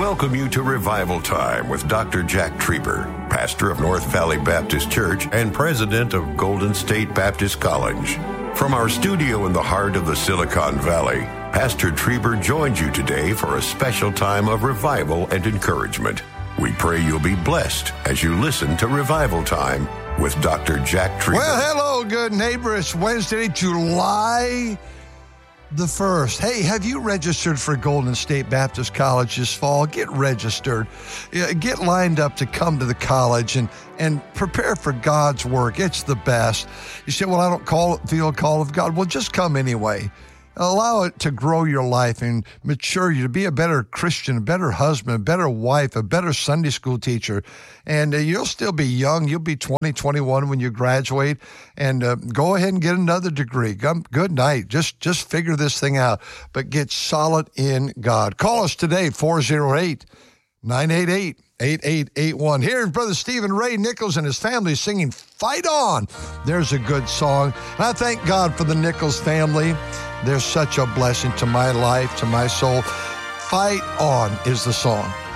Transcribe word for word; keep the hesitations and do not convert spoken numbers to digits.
welcome you to Revival Time with Doctor Jack Trieber, pastor of North Valley Baptist Church and president of Golden State Baptist College. From our studio in the heart of the Silicon Valley, Pastor Trieber joins you today for a special time of revival and encouragement. We pray you'll be blessed as you listen to Revival Time with Doctor Jack Trieber. Well, hello, good neighbor. It's Wednesday, July the first. Hey, have you registered for Golden State Baptist College this fall? Get registered. Get lined up to come to the college and, and prepare for God's work. It's the best. You say, well, I don't call feel a call of God. Well, just come anyway. Allow it to grow your life and mature you to be a better Christian, a better husband, a better wife, a better Sunday school teacher. And uh, you'll still be young. You'll be twenty, twenty-one when you graduate. And uh, go ahead and get another degree. Good night. Just, just figure this thing out. But get solid in God. Call us today, four oh eight, nine eight eight, eight eight eight one. Here's Brother Stephen Ray Nichols and his family singing Fight On. There's a good song. And I thank God for the Nichols family. They're such a blessing to my life, to my soul. Fight On is the song.